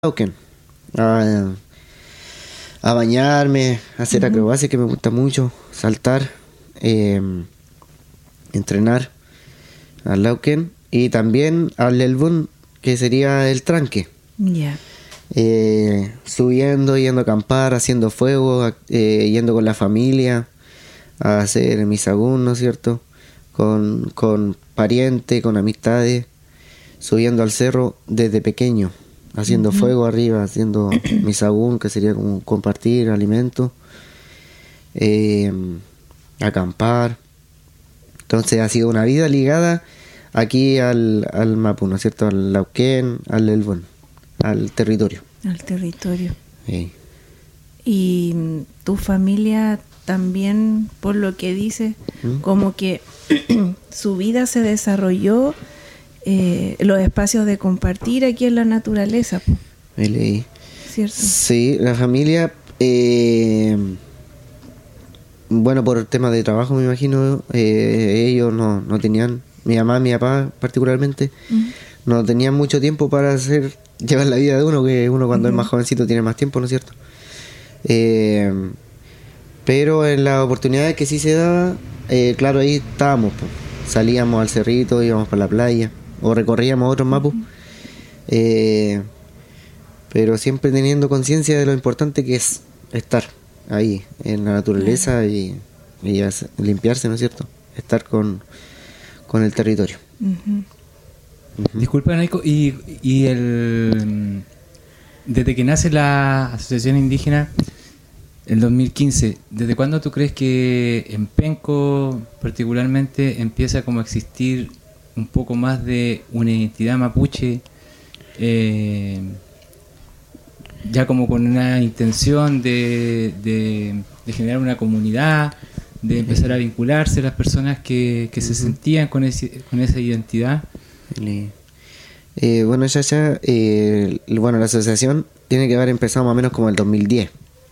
Lauken, a, a bañarme, a hacer acrobacia, que me gusta mucho, saltar, entrenar al Lauken, y también al Lelbund, que sería el tranque. Ya. Subiendo, yendo a acampar, haciendo fuego, yendo con la familia a hacer misagún, ¿no es cierto? Con parientes, con amistades, subiendo al cerro desde pequeño, haciendo fuego arriba, haciendo misagún, que sería como compartir alimentos, acampar. Entonces ha sido una vida ligada aquí al Mapu, ¿no es cierto? Al Lauken, al Lelbund, al territorio. Al territorio. Sí. Y tu familia también, por lo que dices, como que su vida se desarrolló, los espacios de compartir aquí en la naturaleza, po. Me leí. ¿Cierto? Sí, la familia, bueno, por el tema de trabajo me imagino, ellos no tenían, mi mamá, mi papá particularmente, no tenían mucho tiempo para llevar la vida de uno, que uno cuando es más jovencito tiene más tiempo, ¿no es cierto? Pero en las oportunidades que sí se daba, claro, ahí estábamos, pues. Salíamos al cerrito, íbamos para la playa, o recorríamos otros mapus, pero siempre teniendo conciencia de lo importante que es estar ahí en la naturaleza y limpiarse, ¿no es cierto? Estar con el territorio. Disculpa, Naiko, desde que nace la Asociación Indígena, el 2015, ¿desde cuándo tú crees que en Penco particularmente empieza como a existir un poco más de una identidad mapuche, ya como con una intención de generar una comunidad, de empezar a vincularse las personas que se sentían con esa identidad? Bueno, bueno, la asociación tiene que haber empezado más o menos como el 2010.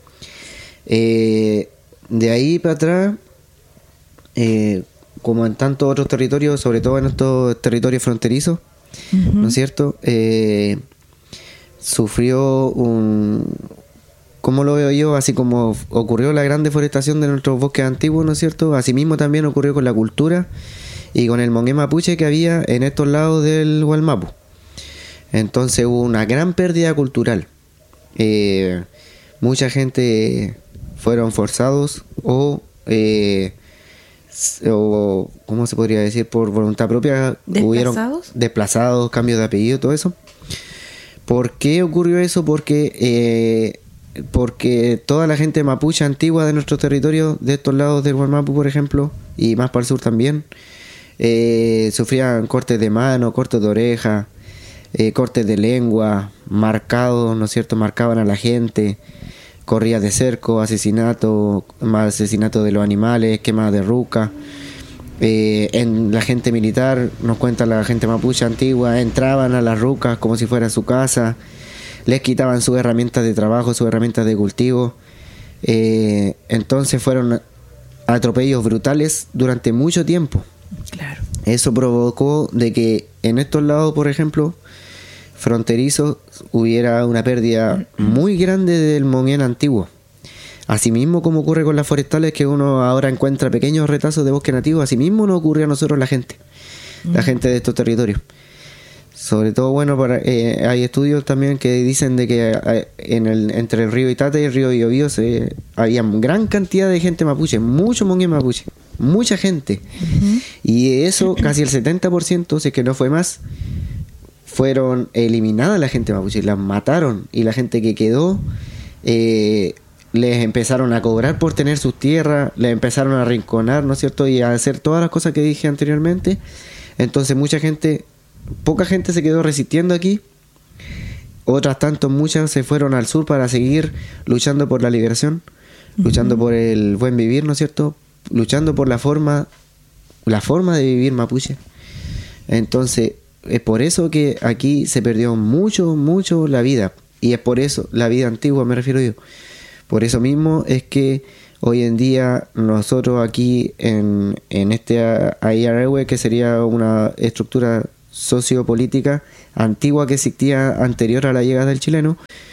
De ahí para atrás, como en tantos otros territorios, sobre todo en estos territorios fronterizos, ¿no es cierto? Sufrió ¿cómo lo veo yo? Así como ocurrió la gran deforestación de nuestros bosques antiguos, ¿no es cierto? Asimismo también ocurrió con la cultura y con el mongué mapuche que había en estos lados del Gualmapu. Entonces hubo una gran pérdida cultural. Mucha gente fueron forzados o ¿cómo se podría decir? Por voluntad propia. Hubieron desplazados, cambios de apellido, todo eso. ¿Por qué ocurrió eso? Porque toda la gente mapuche antigua de nuestro territorio, de estos lados del Gualmapu, por ejemplo, y más para el sur también, sufrían cortes de mano, cortes de oreja, cortes de lengua, marcados, ¿no es cierto? Marcaban a la gente, corridas de cerco, asesinato de los animales, quemas de ruca. En la gente militar, nos cuenta la gente mapuche antigua, entraban a las rucas como si fuera su casa, les quitaban sus herramientas de trabajo, sus herramientas de cultivo. Entonces fueron atropellos brutales durante mucho tiempo. Claro. Eso provocó de que en estos lados, por ejemplo, fronterizos, hubiera una pérdida muy grande del monguén antiguo. Asimismo, como ocurre con las forestales, que uno ahora encuentra pequeños retazos de bosque nativo, asimismo nos ocurrió a nosotros la gente de estos territorios. Sobre todo, bueno, hay estudios también que dicen de que entre el río Itate y el río Biobío había gran cantidad de gente mapuche, mucho monguén mapuche, mucha gente. Y eso, casi el 70%, si es que no fue más, fueron eliminadas la gente mapuche, las mataron, y la gente que quedó les empezaron a cobrar por tener sus tierras, les empezaron a arrinconar, ¿no es cierto? Y a hacer todas las cosas que dije anteriormente. Entonces poca gente se quedó resistiendo aquí, muchas se fueron al sur para seguir luchando por la liberación, luchando por el buen vivir, ¿no es cierto? Luchando por la forma de vivir mapuche. Entonces es por eso que aquí se perdió mucho la vida, y es por eso, la vida antigua me refiero yo. Por eso mismo es que hoy en día nosotros aquí en este IRW, que sería una estructura sociopolítica antigua que existía anterior a la llegada del chileno.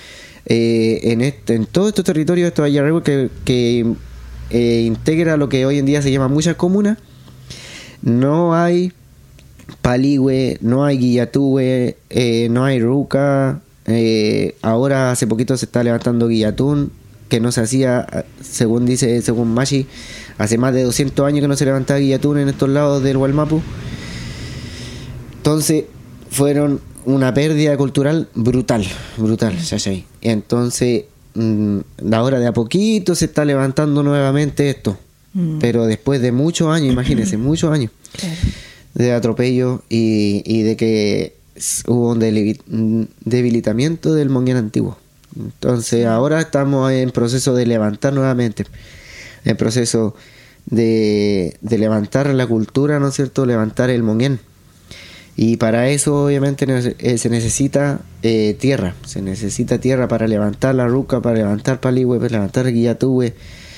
En todos estos territorios, estos Ayarrehue que integra lo que hoy en día se llama muchas comunas, no hay Paligüe, no hay Guillatúe, no hay Ruca. Ahora hace poquito se está levantando Guillatún, que no se hacía, según Machi, hace más de 200 años que no se levantaba Guillatún en estos lados del Gualmapu. Entonces fueron una pérdida cultural brutal, ¿cachai? Entonces ahora de a poquito se está levantando nuevamente esto, pero después de muchos años, imagínense, muchos años de atropello y de que hubo un debilitamiento del Monguén antiguo. Entonces ahora estamos en proceso de levantar nuevamente, en proceso de levantar la cultura, ¿no es cierto?, levantar el Monguén. Y para eso obviamente se necesita tierra, se necesita tierra para levantar la Ruca, para levantar Paligüe, para levantar Guillatúe,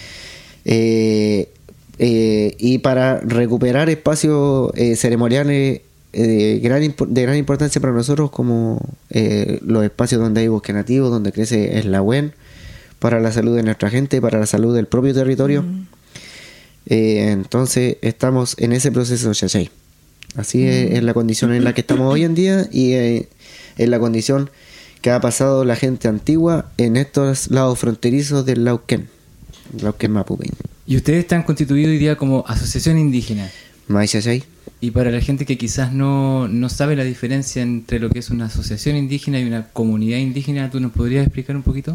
y para recuperar espacios ceremoniales de gran importancia para nosotros, como los espacios donde hay bosque nativo, donde crece eslahuen, para la salud de nuestra gente, para la salud del propio territorio. Entonces estamos en ese proceso, ¿cachai? Así es la condición en la que estamos hoy en día, y es la condición que ha pasado la gente antigua en estos lados fronterizos del Lauquén Mapupeño. Y ustedes están constituidos hoy día como asociación indígena. ¿Cachai? Y para la gente que quizás no sabe la diferencia entre lo que es una asociación indígena y una comunidad indígena, ¿tú nos podrías explicar un poquito?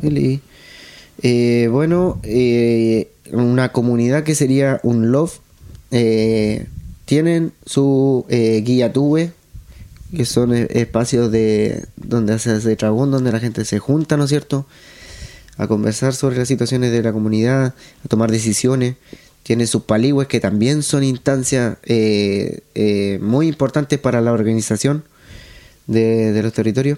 Una comunidad que sería un LOF, tienen su Guillatúe, que son espacios donde se hace tragún, donde la gente se junta, ¿no es cierto?, a conversar sobre las situaciones de la comunidad, a tomar decisiones. Tienen sus paligües, que también son instancias muy importantes para la organización de los territorios.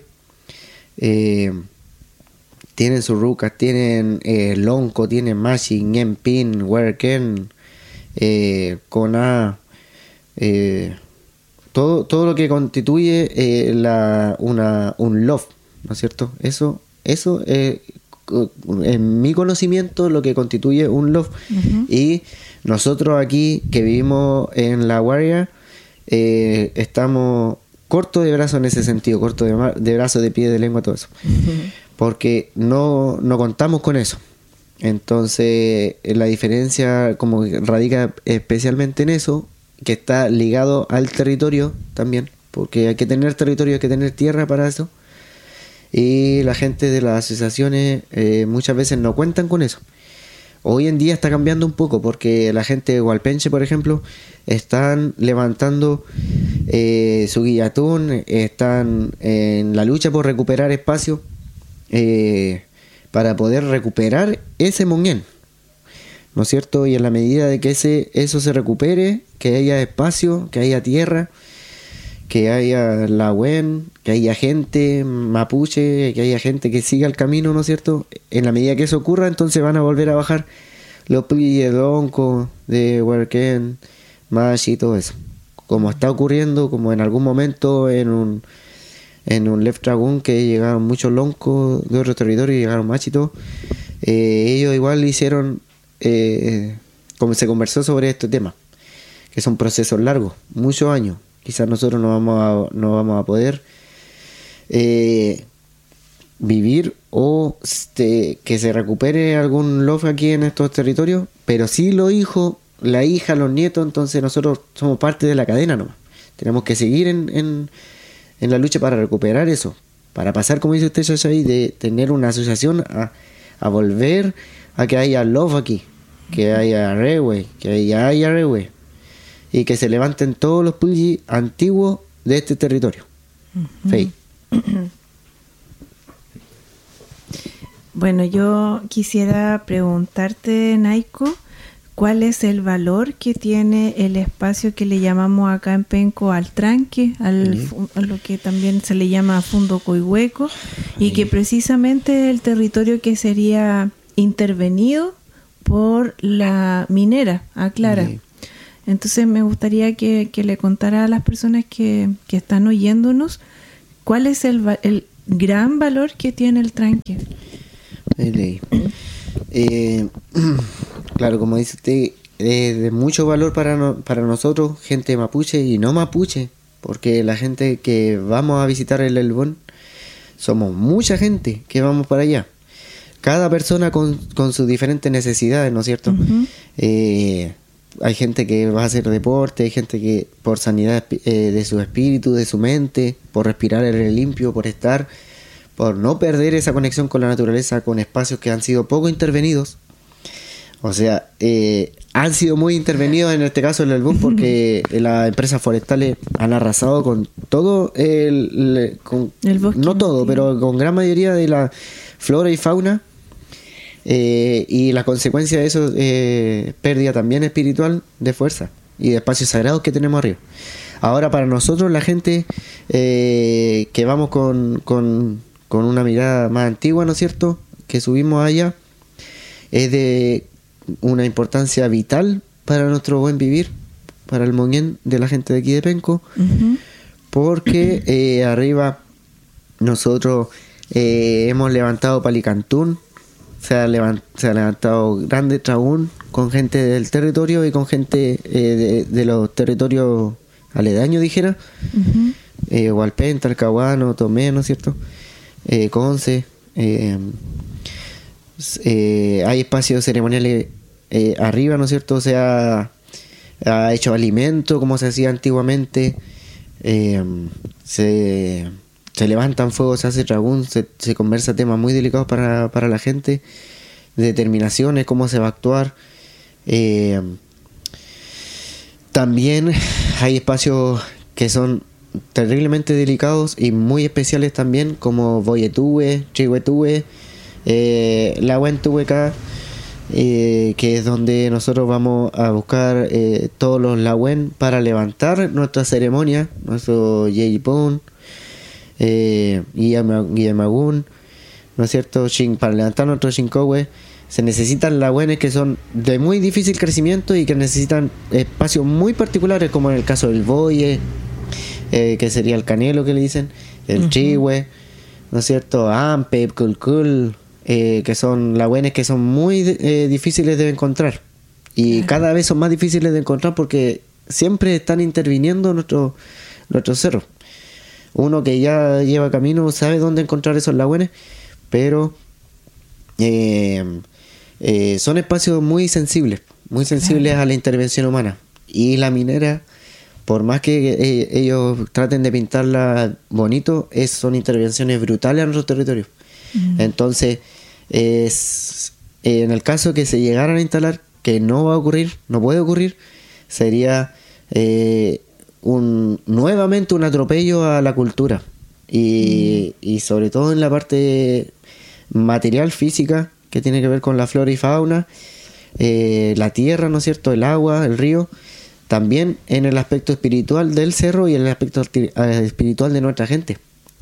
Tienen sus rucas, tienen lonco, tienen machi, ñempin, huerquén, coná, todo lo que constituye un lof, ¿no es cierto? Eso en mi conocimiento, lo que constituye un lof. Y nosotros aquí que vivimos en La Guaira, estamos cortos de brazos en ese sentido, cortos de brazos, de pie, de lengua, todo eso, porque no contamos con eso. Entonces la diferencia como radica especialmente en eso, que está ligado al territorio también, porque hay que tener territorio, hay que tener tierra para eso. Y la gente de las asociaciones muchas veces no cuentan con eso. Hoy en día está cambiando un poco, porque la gente de Hualpenche, por ejemplo, están levantando su Guillatún, están en la lucha por recuperar espacio, para poder recuperar ese Monguén, ¿no es cierto? Y en la medida de que eso se recupere, que haya espacio, que haya tierra, que haya Lahuen, que haya gente mapuche, que haya gente que siga el camino, ¿no es cierto? En la medida que eso ocurra, entonces van a volver a bajar los prilles de lonco, de huerquén, machi y todo eso. Como está ocurriendo, como en algún momento en un Left Dragon, que llegaron muchos loncos de otros territorios y llegaron machi y todo. Ellos igual hicieron, como se conversó sobre este tema, que son procesos largos, muchos años. Quizás nosotros no vamos a poder vivir o que se recupere algún lof aquí en estos territorios, pero sí los hijos, la hija, los nietos. Entonces nosotros somos parte de la cadena nomás. Tenemos que seguir en la lucha para recuperar eso, para pasar, como dice usted, Shashay, de tener una asociación a volver a que haya lof aquí, que haya rehue, que haya rehue, y que se levanten todos los pulli antiguos de este territorio. Fey. Bueno, yo quisiera preguntarte, Naiko, ¿cuál es el valor que tiene el espacio que le llamamos acá en Penco al tranque, a lo que también se le llama Fundo Coihueco, y que precisamente el territorio que sería intervenido por la minera, aclara? Entonces me gustaría que le contara a las personas que están oyéndonos cuál es el gran valor que tiene el tranque. Claro, como dice usted, de mucho valor para nosotros, gente mapuche y no mapuche, porque la gente que vamos a visitar el Elbón, somos mucha gente que vamos para allá. Cada persona con sus diferentes necesidades, ¿no es cierto? Uh-huh. Hay gente que va a hacer deporte, hay gente que por sanidad de su espíritu, de su mente, por respirar aire limpio, por no perder esa conexión con la naturaleza, con espacios que han sido poco intervenidos. O sea, han sido muy intervenidos en este caso el Elbón porque las empresas forestales han arrasado con todo el bosque, no todo, pero con gran mayoría de la flora y fauna. Y la consecuencia de eso es pérdida también espiritual de fuerza y de espacios sagrados que tenemos arriba. Ahora, para nosotros, la gente que vamos con una mirada más antigua, ¿no es cierto?, que subimos allá, es de una importancia vital para nuestro buen vivir, para el moñén de la gente de aquí de Penco, uh-huh. Porque arriba nosotros hemos levantado Palicantún, se ha levantado Grande Tragún con gente del territorio y con gente de los territorios aledaños, dijera. Uh-huh. Hualpén, Talcahuano, Tomé, ¿no es cierto? Conce. Hay espacios ceremoniales arriba, ¿no es cierto? Se ha hecho alimento como se hacía antiguamente. Se levantan fuegos, se hace tragún, se conversa temas muy delicados para la gente, determinaciones, cómo se va a actuar. También hay espacios que son terriblemente delicados y muy especiales también, como Boyetúe, Chihuetúe, Lahuentúeca, que es donde nosotros vamos a buscar todos los Lahuen para levantar nuestra ceremonia, nuestro Yeyipón, Guillemagún, ¿no es cierto? Para levantar nuestro Chincohue se necesitan lahuenes que son de muy difícil crecimiento y que necesitan espacios muy particulares, como en el caso del Boye, que sería el canelo que le dicen, el uh-huh. Chihue, ¿no es cierto? Ampe, Culcul, que son lahuenes que son muy difíciles de encontrar y cada vez son más difíciles de encontrar porque siempre están interviniendo nuestros cerros. Uno que ya lleva camino sabe dónde encontrar esos lahuenes, pero son espacios muy sensibles a la intervención humana. Y la minera, por más que ellos traten de pintarla bonito, son intervenciones brutales a nuestro territorio. Uh-huh. Entonces, en el caso que se llegaran a instalar, que no va a ocurrir, no puede ocurrir, sería nuevamente un atropello a la cultura y sobre todo en la parte material, física, que tiene que ver con la flora y fauna, la tierra, ¿no es cierto?, el agua, el río, también en el aspecto espiritual del cerro y en el aspecto espiritual de nuestra gente,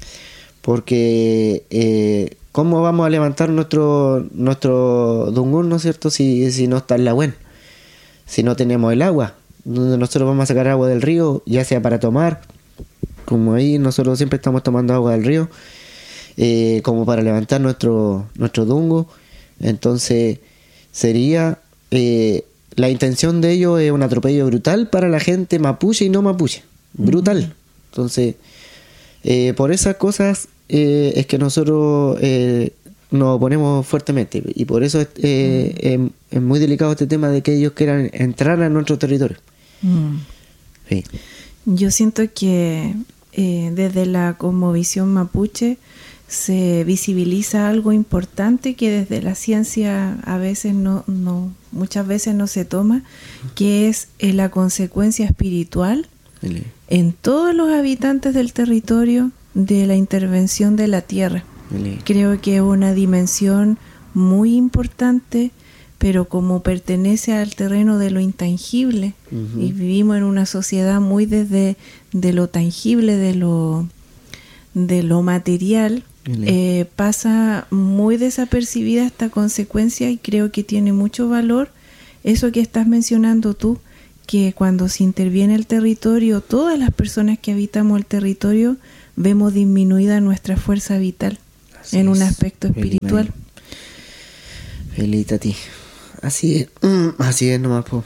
porque ¿cómo vamos a levantar nuestro dungún, ¿no es cierto?, si no está el Lahuen, si no tenemos el agua, donde nosotros vamos a sacar agua del río, ya sea para tomar, como ahí nosotros siempre estamos tomando agua del río, como para levantar nuestro dungo. Entonces sería la intención de ello es un atropello brutal para la gente mapuche y no mapuche, brutal. Entonces por esas cosas es que nosotros nos oponemos fuertemente y por eso es muy delicado este tema de que ellos quieran entrar a nuestro territorio. Sí. Yo siento que desde la cosmovisión mapuche se visibiliza algo importante que desde la ciencia a veces muchas veces no se toma, que es la consecuencia espiritual en todos los habitantes del territorio de la intervención de la tierra. Creo que es una dimensión muy importante, pero como pertenece al terreno de lo intangible, uh-huh. y vivimos en una sociedad muy desde de lo tangible, de lo material, pasa muy desapercibida esta consecuencia y creo que tiene mucho valor eso que estás mencionando tú, que cuando se interviene el territorio, todas las personas que habitamos el territorio, vemos disminuida nuestra fuerza vital en un aspecto espiritual. Feliz a ti. Así es nomás, po.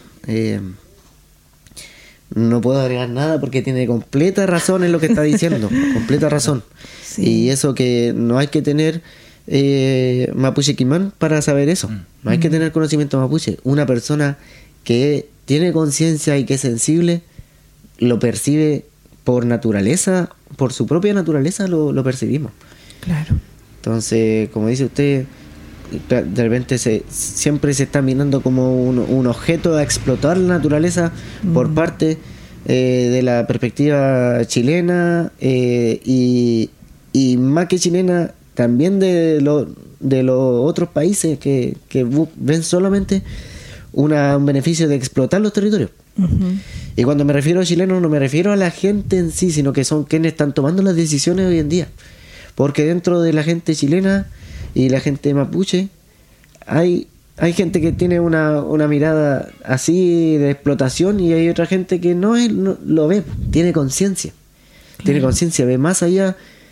No puedo agregar nada porque tiene completa razón en lo que está diciendo. Completa razón. Sí. Y eso que no hay que tener mapuche quimán para saber eso. No hay que tener conocimiento mapuche. Una persona que tiene conciencia y que es sensible lo percibe por naturaleza, por su propia naturaleza lo percibimos. Claro. Entonces, como dice usted, de repente siempre se está mirando como un objeto a explotar la naturaleza por parte de la perspectiva chilena y más que chilena, también de los otros países que ven solamente un beneficio de explotar los territorios. Y cuando me refiero a chilenos no me refiero a la gente en sí, sino que son quienes están tomando las decisiones hoy en día. Porque dentro de la gente chilena y la gente mapuche hay gente que tiene una mirada así de explotación y hay otra gente que no lo ve, tiene conciencia. Claro. Tiene conciencia, ve más allá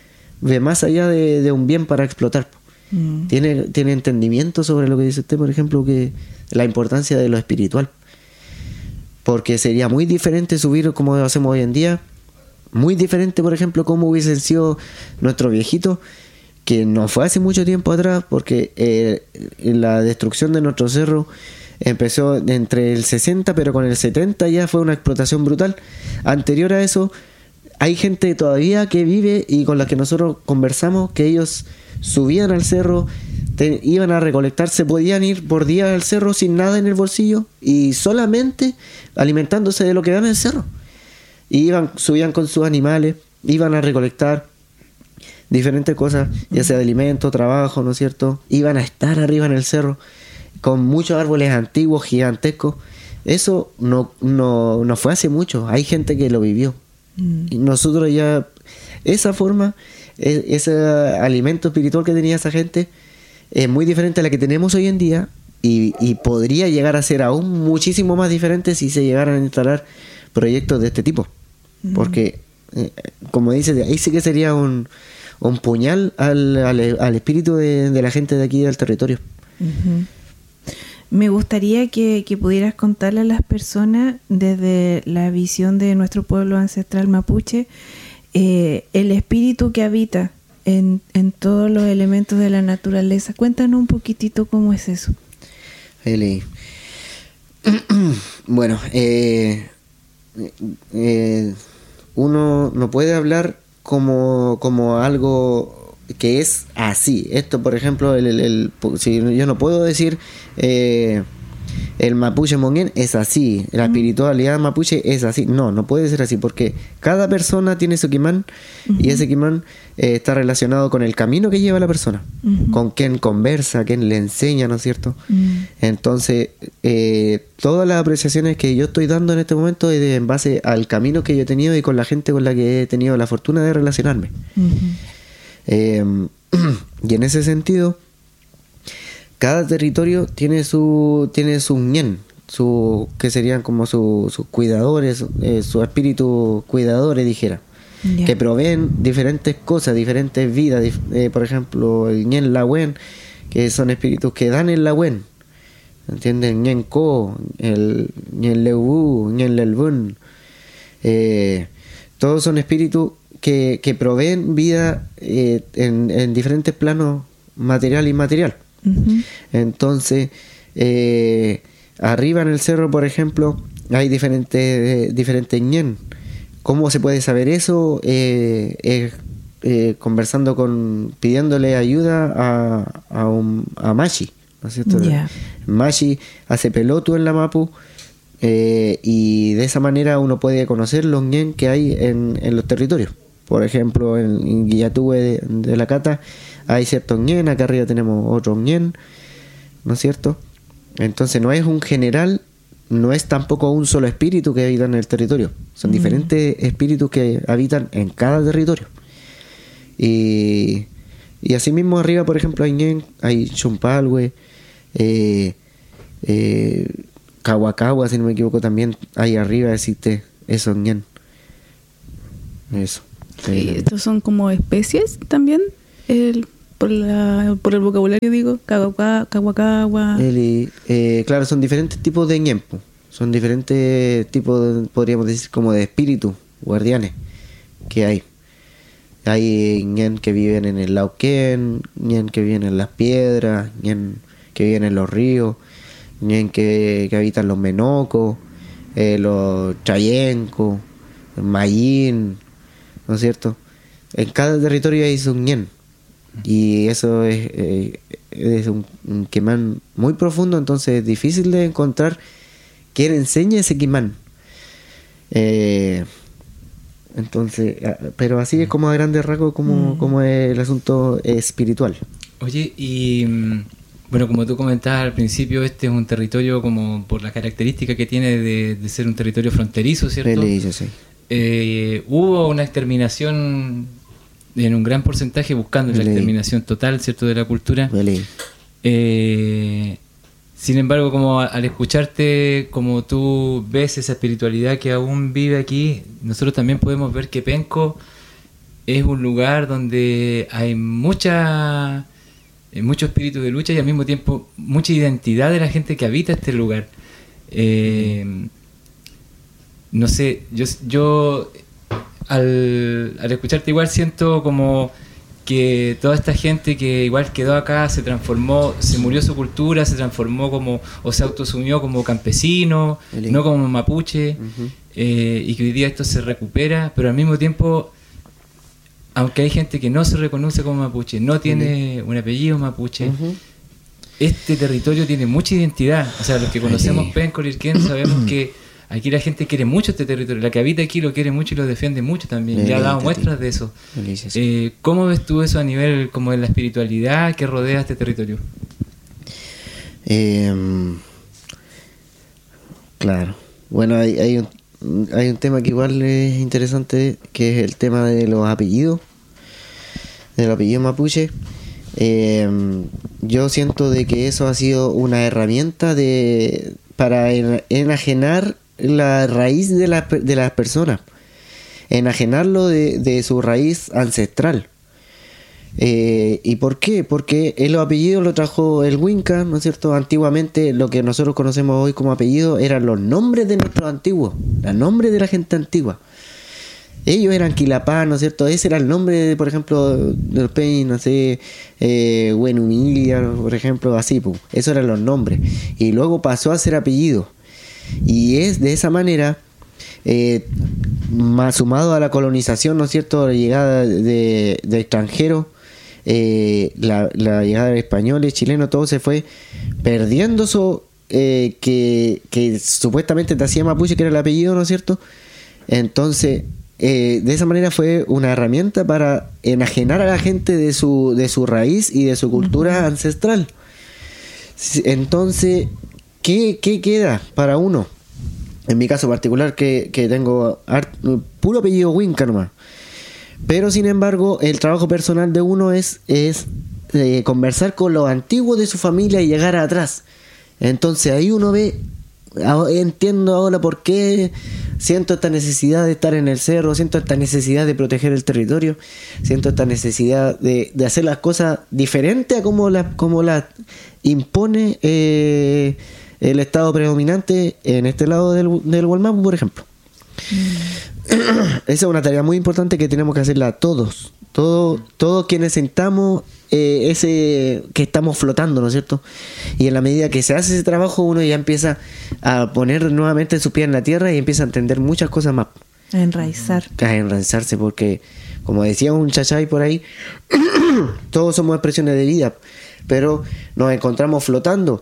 de un bien para explotar. Tiene entendimiento sobre lo que dice usted, por ejemplo, que la importancia de lo espiritual. Porque sería muy diferente subir como hacemos hoy en día, muy diferente, por ejemplo, como hubiesen sido nuestros viejitos, que no fue hace mucho tiempo atrás, porque la destrucción de nuestro cerro empezó entre el 60, pero con el 70 ya fue una explotación brutal. Anterior a eso, hay gente todavía que vive y con la que nosotros conversamos, que ellos subían al cerro, iban a recolectar, se podían ir por día al cerro sin nada en el bolsillo y solamente alimentándose de lo que dan en el cerro. Y subían con sus animales, iban a recolectar diferentes cosas, ya sea de alimento, trabajo, ¿no es cierto? Iban a estar arriba en el cerro con muchos árboles antiguos, gigantescos. Eso no fue hace mucho, hay gente que lo vivió. Y nosotros ya, esa forma, ese alimento espiritual que tenía esa gente es muy diferente a la que tenemos hoy en día y podría llegar a ser aún muchísimo más diferente si se llegaran a instalar proyectos de este tipo. Porque, como dice, ahí sí que sería un puñal al espíritu de la gente de aquí del territorio. Me gustaría que pudieras contarle a las personas desde la visión de nuestro pueblo ancestral mapuche el espíritu que habita en todos los elementos de la naturaleza. Cuéntanos un poquitito cómo es eso. Bueno, uno no puede hablar como algo que es así. Esto, por ejemplo, si yo no puedo decir el mapuche monguén es así, la espiritualidad mapuche es así. No puede ser así, porque cada persona tiene su quimán y ese quimán está relacionado con el camino que lleva la persona, con quien conversa, quien le enseña, ¿no es cierto? Entonces, todas las apreciaciones que yo estoy dando en este momento es en base al camino que yo he tenido y con la gente con la que he tenido la fortuna de relacionarme. Y en ese sentido, cada territorio tiene su ñen, que serían como sus cuidadores, su espíritu cuidadores, dijera, que proveen diferentes cosas, diferentes vidas. Por ejemplo, el ñen Lahuen, que son espíritus que dan el Lahuen, ¿entienden? Ñen Ko, el ñen Leu, ñen Lelbun, todos son espíritus que proveen vida en diferentes planos material e inmaterial. Entonces, arriba en el cerro, por ejemplo, hay diferentes ñen. ¿Cómo se puede saber eso? Conversando pidiéndole ayuda a Machi, ¿no es cierto? Machi hace pelotu en la Mapu, y de esa manera uno puede conocer los ñen que hay en los territorios. Por ejemplo, en Guillatúe de la Cata hay ciertos ñen, acá arriba tenemos otros ñen, ¿no es cierto? Entonces no es un general, no es tampoco un solo espíritu que habita en el territorio, son diferentes espíritus que habitan en cada territorio. Y asimismo arriba, por ejemplo, hay ñen, hay chumpalhue, Cahuacagua, si no me equivoco, también ahí arriba existe eso, ñen. Eso. ¿Y estos son como especies también? Por el vocabulario digo, Cahuacagua. Claro, son diferentes tipos de ñen, po. Son diferentes tipos, podríamos decir, como de espíritus guardianes que hay. Hay ñen que viven en el Lauquén, ñen que viven en las piedras, ñen que viven en los ríos, ñen que habitan los menocos, los chayencos, el mayín, ¿no es cierto? En cada territorio hay un ñen. Y eso es un quimán muy profundo, entonces es difícil de encontrar quien enseñe ese quimán. Entonces, pero así es como a grandes rasgos como es el asunto espiritual. Oye, y bueno, como tú comentabas al principio, este es un territorio como por la característica que tiene de ser un territorio fronterizo, ¿cierto? Sí. Hubo una exterminación en un gran porcentaje, buscando la exterminación total, ¿cierto?, de la cultura. Sin embargo, como al escucharte, como tú ves esa espiritualidad que aún vive aquí, nosotros también podemos ver que Penco es un lugar donde hay mucho espíritu de lucha y al mismo tiempo mucha identidad de la gente que habita este lugar. No sé, yo al escucharte igual siento como que toda esta gente que igual quedó acá se transformó, se murió su cultura, se transformó como, o se autosumió como campesino, no como mapuche, y que hoy día esto se recupera, pero al mismo tiempo, aunque hay gente que no se reconoce como mapuche, no tiene un apellido mapuche, este territorio tiene mucha identidad. O sea, los que conocemos Penco, Lirquén, sabemos que aquí la gente quiere mucho este territorio, la que habita aquí lo quiere mucho y lo defiende mucho también, ya ha dado muestras de eso. ¿Cómo ves tú eso a nivel como de la espiritualidad que rodea este territorio? Claro, bueno, hay un tema que igual es interesante, que es el tema de los apellidos, del apellido mapuche. Yo siento de que eso ha sido una herramienta para enajenar la raíz de las personas, enajenarlo de su raíz ancestral. ¿Y por qué? Porque el apellido lo trajo el Winca, ¿no es cierto? Antiguamente lo que nosotros conocemos hoy como apellido eran los nombres de nuestros antiguos, los nombres de la gente antigua. Ellos eran Quilapá, ¿no es cierto? Ese era el nombre, por ejemplo, de los Peñas, no sé, Buenumilia, por ejemplo, así, pues. Esos eran los nombres. Y luego pasó a ser apellido. Y es de esa manera, más sumado a la colonización, ¿no es cierto?, la llegada de extranjeros, la llegada de españoles, chilenos, todo se fue perdiendo eso que supuestamente te hacía mapuche, que era el apellido, ¿no es cierto? Entonces, de esa manera fue una herramienta para enajenar a la gente de su raíz y de su cultura ancestral. Entonces, ¿qué queda para uno? En mi caso particular, que tengo puro apellido Winca nomás. Pero sin embargo, el trabajo personal de uno es conversar con los antiguos de su familia y llegar atrás. Entonces ahí uno ve, entiendo ahora por qué siento esta necesidad de estar en el cerro, siento esta necesidad de proteger el territorio, siento esta necesidad de hacer las cosas diferentes a como las impone el estado predominante en este lado del Gualmapu, por ejemplo. Esa es una tarea muy importante que tenemos que hacerla todos quienes sentamos que estamos flotando, ¿no es cierto? Y en la medida que se hace ese trabajo, uno ya empieza a poner nuevamente su pie en la tierra y empieza a entender muchas cosas más. A enraizarse, porque, como decía un chachay por ahí, todos somos expresiones de vida, pero nos encontramos flotando.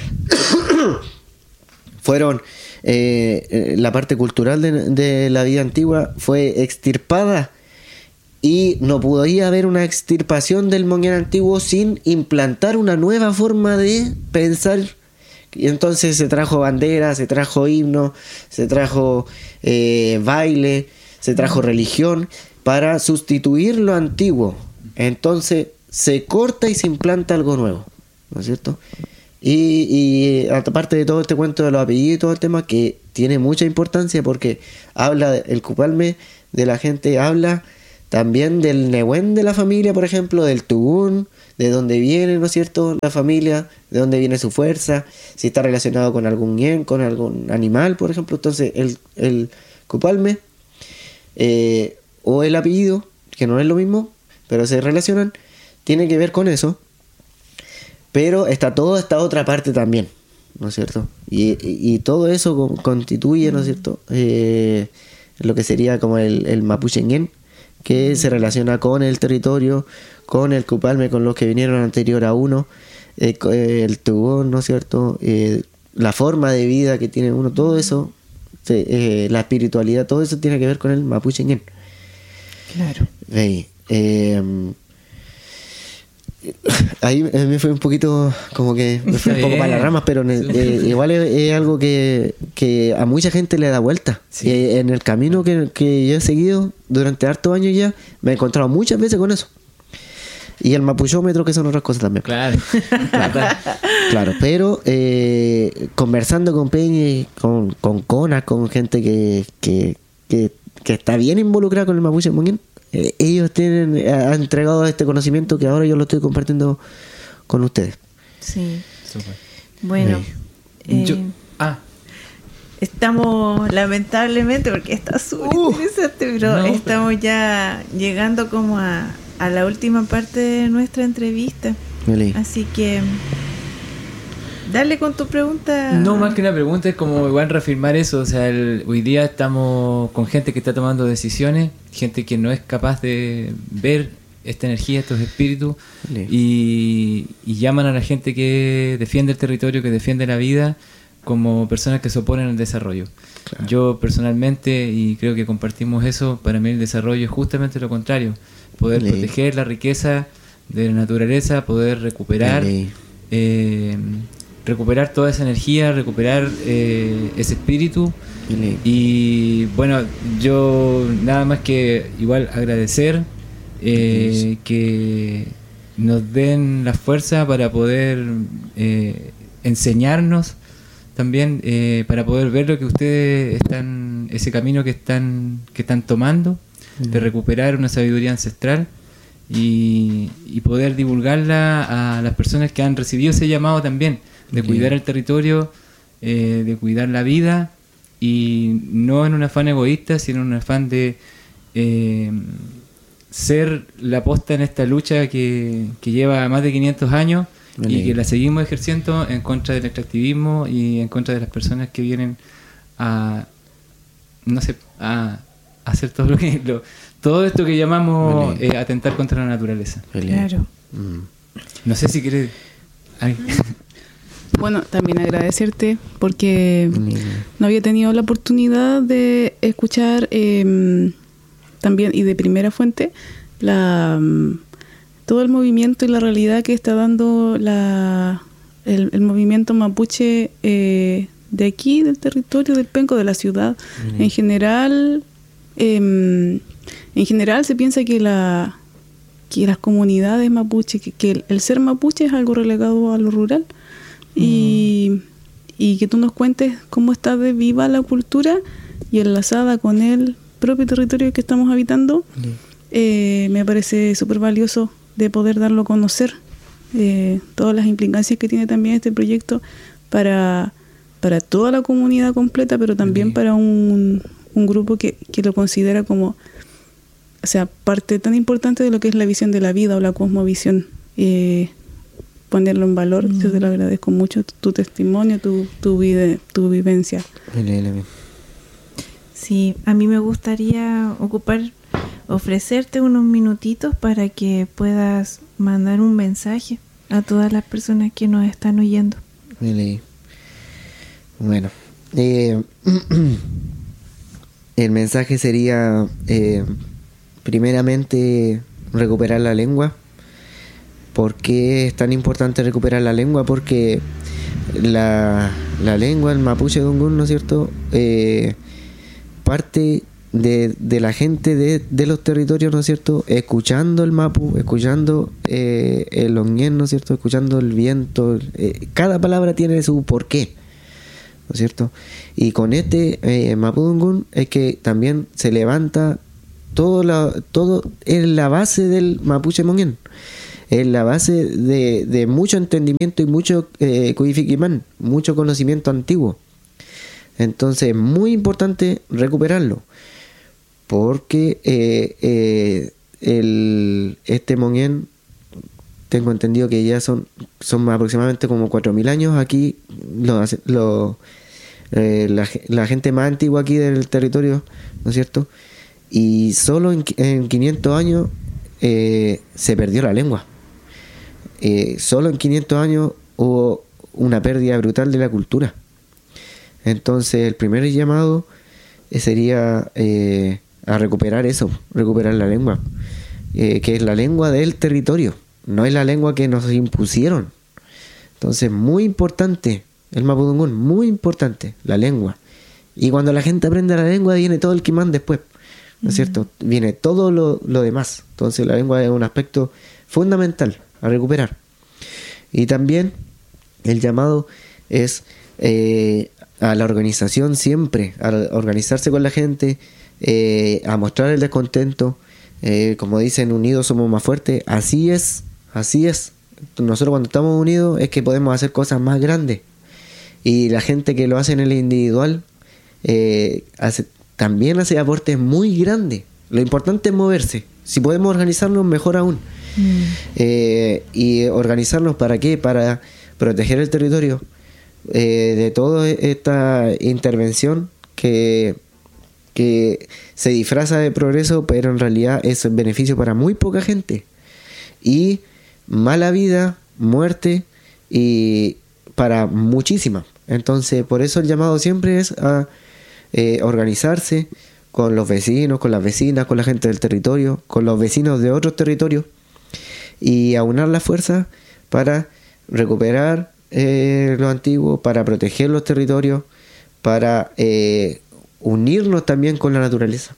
Fueron la parte cultural de la vida antigua fue extirpada, y no podía haber una extirpación del Moñán antiguo sin implantar una nueva forma de pensar. Y entonces se trajo bandera, se trajo himno, se trajo baile, se trajo religión para sustituir lo antiguo. Entonces se corta y se implanta algo nuevo, ¿no es cierto? Y aparte de todo este cuento de los apellidos y todo el tema, que tiene mucha importancia porque habla, el Cupalme de la gente habla también del Nehuen de la familia, por ejemplo, del Tugún, de dónde viene, ¿no es cierto?, la familia, de dónde viene su fuerza, si está relacionado con algún ñen, con algún animal, por ejemplo. Entonces el Cupalme o el apellido, que no es lo mismo, pero se relacionan, tiene que ver con eso. Pero está toda esta otra parte también, ¿no es cierto? Y todo eso constituye, ¿no es cierto?, lo que sería como el Mapuche Ñen, que se relaciona con el territorio, con el Cupalme, con los que vinieron anterior a uno, el Tugún, ¿no es cierto?, la forma de vida que tiene uno, todo eso, la espiritualidad, todo eso tiene que ver con el Mapuche Ñen. Claro. Ahí me fue un poquito, como que me fue un poco para las ramas, pero igual es algo que a mucha gente le da vuelta. Sí. En el camino que yo he seguido durante hartos años ya, me he encontrado muchas veces con eso. Y el mapuchómetro, que son otras cosas también. Claro. Claro, pero conversando con Peña, con Conas, con gente que está bien involucrada con el Mapuche Ñen, ellos han entregado este conocimiento que ahora yo lo estoy compartiendo con ustedes. Sí. Súper. Bueno, estamos lamentablemente, porque está súper interesante, pero estamos ya llegando como a la última parte de nuestra entrevista. Así que dale con tu pregunta. No, más que una pregunta, es como igual reafirmar eso. O sea, hoy día estamos con gente que está tomando decisiones, gente que no es capaz de ver esta energía, estos espíritus, y llaman a la gente que defiende el territorio, que defiende la vida, como personas que se oponen al desarrollo. Claro. Yo personalmente, y creo que compartimos eso, para mí el desarrollo es justamente lo contrario: poder proteger la riqueza de la naturaleza, poder recuperar recuperar toda esa energía, recuperar ese espíritu. Y bueno, yo nada más que igual agradecer que nos den la fuerza para poder enseñarnos también, para poder ver lo que ustedes están, ese camino que están tomando, de recuperar una sabiduría ancestral y poder divulgarla a las personas que han recibido ese llamado también, de cuidar el territorio, de cuidar la vida, y no en un afán egoísta, sino en un afán de ser la posta en esta lucha que lleva más de 500 años y que la seguimos ejerciendo en contra del extractivismo y en contra de las personas que vienen a hacer todo esto que llamamos atentar contra la naturaleza. Claro. No sé si quieres... Bueno, también agradecerte porque no había tenido la oportunidad de escuchar también, y de primera fuente, todo el movimiento y la realidad que está dando el movimiento mapuche de aquí, del territorio del Penco, de la ciudad. En general se piensa que las comunidades mapuche, que el ser mapuche es algo relegado a lo rural. Y que tú nos cuentes cómo está de viva la cultura y enlazada con el propio territorio que estamos habitando, me parece súper valioso de poder darlo a conocer, todas las implicancias que tiene también este proyecto para toda la comunidad completa, pero también para un grupo que lo considera como, o sea, parte tan importante de lo que es la visión de la vida o la cosmovisión. Ponerlo en valor. Yo te lo agradezco mucho, tu testimonio, tu vivencia. Sí, a mí me gustaría ofrecerte unos minutitos para que puedas mandar un mensaje a todas las personas que nos están oyendo. Bueno, el mensaje sería primeramente recuperar la lengua. ¿Por qué es tan importante recuperar la lengua? Porque la lengua, el mapuche dungún, ¿no es cierto?, parte de la gente de los territorios, ¿no es cierto? Escuchando el mapu, escuchando el onguén, ¿no es cierto? Escuchando el viento. Cada palabra tiene su porqué, ¿no es cierto? Y con Mapudungun es que también se levanta todo es la base del mapuche monguén. Es la base de mucho entendimiento y mucho cuifiquimán, mucho conocimiento antiguo. Entonces es muy importante recuperarlo, porque este monguén, tengo entendido que ya son aproximadamente como 4.000 años aquí, la gente más antigua aquí del territorio, ¿no es cierto? Y solo en 500 años se perdió la lengua. Solo en 500 años hubo una pérdida brutal de la cultura. Entonces el primer llamado sería a recuperar eso, recuperar la lengua, que es la lengua del territorio, no es la lengua que nos impusieron. Entonces muy importante el Mapudungun, muy importante la lengua. Y cuando la gente aprende la lengua viene todo el quimán después, ¿no es cierto? Viene todo lo demás. Entonces la lengua es un aspecto fundamental a recuperar. Y también el llamado es a la organización siempre, a organizarse con la gente, a mostrar el descontento, como dicen, unidos somos más fuertes. Así es. Nosotros cuando estamos unidos es que podemos hacer cosas más grandes, y la gente que lo hace en el individual también hace aportes muy grandes. Lo importante es moverse. Si podemos organizarnos, mejor aún. Y organizarnos ¿para qué? Para proteger el territorio de toda esta intervención que se disfraza de progreso, pero en realidad es beneficio para muy poca gente, y mala vida, muerte y para muchísima. Entonces por eso el llamado siempre es a organizarse con los vecinos, con las vecinas, con la gente del territorio, con los vecinos de otros territorios, y aunar las fuerzas para recuperar lo antiguo, para proteger los territorios, para unirnos también con la naturaleza.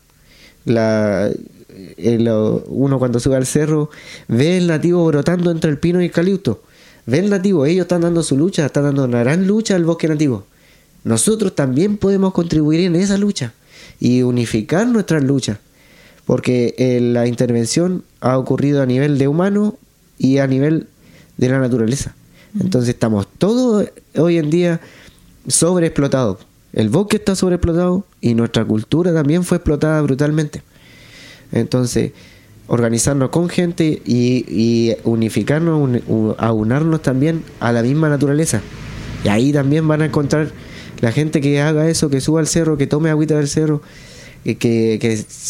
Uno cuando sube al cerro ve el nativo brotando entre el pino y el eucalipto, ve el nativo, ellos están dando su lucha, están dando una gran lucha al bosque nativo. Nosotros también podemos contribuir en esa lucha y unificar nuestras luchas, porque la intervención ha ocurrido a nivel de humano y a nivel de la naturaleza. Entonces estamos todos hoy en día sobreexplotados. El bosque está sobreexplotado y nuestra cultura también fue explotada brutalmente. Entonces, organizarnos con gente y unificarnos, aunarnos también a la misma naturaleza. Y ahí también van a encontrar la gente que haga eso, que suba al cerro, que tome agüita del cerro, que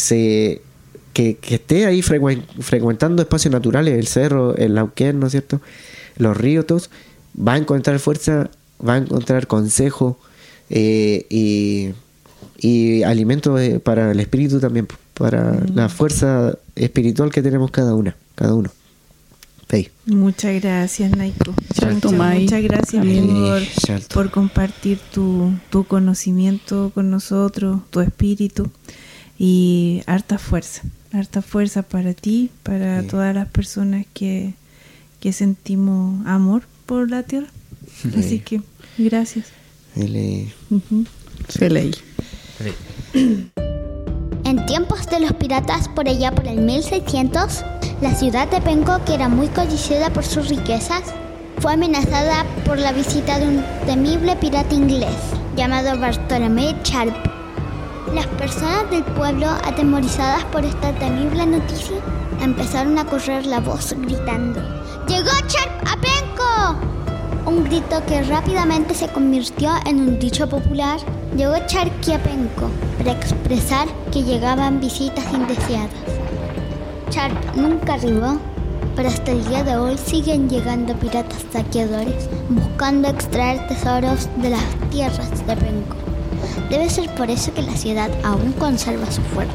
esté ahí frecuentando espacios naturales, el cerro, el Lauquén, ¿no es cierto?, los ríos, todos, va a encontrar fuerza, va a encontrar consejo y alimento para el espíritu también, para la fuerza espiritual que tenemos cada uno. Hey. Muchas gracias, Naiko. Muchas gracias por compartir tu conocimiento con nosotros, tu espíritu, y harta fuerza para ti, para todas las personas que sentimos amor por la tierra. Así que gracias. En tiempos de los piratas, por allá por el 1600, la ciudad de Penco, que era muy codiciada por sus riquezas, fue amenazada por la visita de un temible pirata inglés llamado Bartolomé Sharp. Las personas del pueblo, atemorizadas por esta temible noticia, empezaron a correr la voz gritando: ¡Llegó Sharp a Penco! Un grito que rápidamente se convirtió en un dicho popular: llegó Charqui a Penco, para expresar que llegaban visitas indeseadas. Sharp nunca arribó, pero hasta el día de hoy siguen llegando piratas saqueadores buscando extraer tesoros de las tierras de Penco. Debe ser por eso que la ciudad aún conserva su fuerte.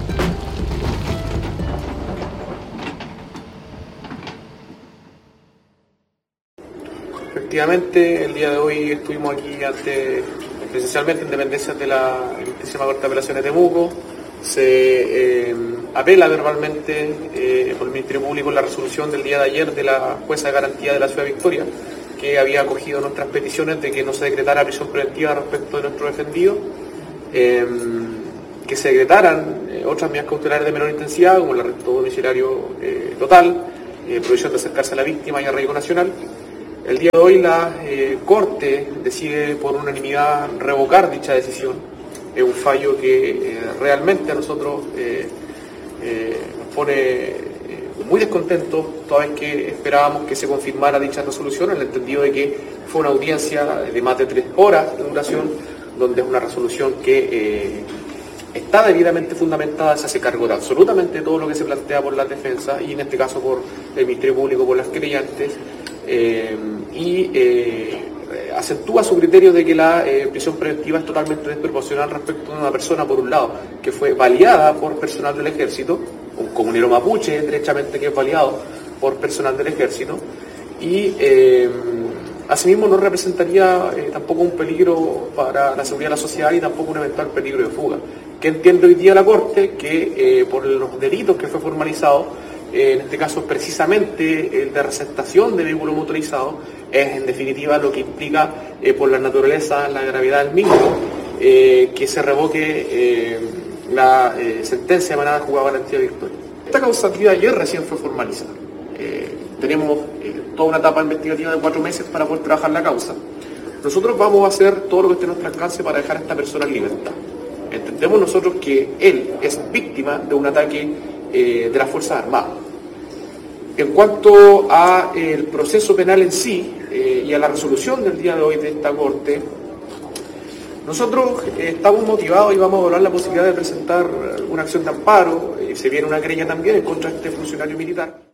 Efectivamente, el día de hoy estuvimos aquí presencialmente en dependencias de la 27ª Corte de Apelaciones de Temuco, Se apela verbalmente por el Ministerio Público la resolución del día de ayer de la jueza de garantía de la Ciudad de Victoria, que había acogido nuestras peticiones de que no se decretara prisión preventiva respecto de nuestro defendido, que se decretaran otras medidas cautelares de menor intensidad, como el arresto domiciliario total, prohibición de acercarse a la víctima y arraigo nacional. El día de hoy la Corte decide por unanimidad revocar dicha decisión. Es un fallo que realmente a nosotros nos pone muy descontentos, toda vez que esperábamos que se confirmara dicha resolución, en el entendido de que fue una audiencia de más de 3 horas de duración, donde es una resolución que está debidamente fundamentada, se hace cargo de absolutamente todo lo que se plantea por la defensa y en este caso por el Ministerio Público, por las creyentes, acentúa su criterio de que la prisión preventiva es totalmente desproporcional respecto de una persona, por un lado, que fue baleada por personal del ejército, un comunero mapuche derechamente que es baleado por personal del ejército, y asimismo no representaría tampoco un peligro para la seguridad de la sociedad y tampoco un eventual peligro de fuga. ¿Qué entiende hoy día la Corte? Que por los delitos que fue formalizado, en este caso precisamente el de receptación de vehículo motorizado, es en definitiva lo que implica por la naturaleza, la gravedad del mismo, que se revoque la sentencia emanada de Juzgado de Garantía de Victoria. Esta causativa ayer recién fue formalizada. Tenemos toda una etapa investigativa de 4 meses para poder trabajar la causa. Nosotros vamos a hacer todo lo que esté a nuestro alcance para dejar a esta persona en libertad. Entendemos nosotros que él es víctima de un ataque de las Fuerzas Armadas. En cuanto al proceso penal en sí y a la resolución del día de hoy de esta Corte, nosotros estamos motivados y vamos a evaluar la posibilidad de presentar una acción de amparo. Se viene una querella también en contra de este funcionario militar.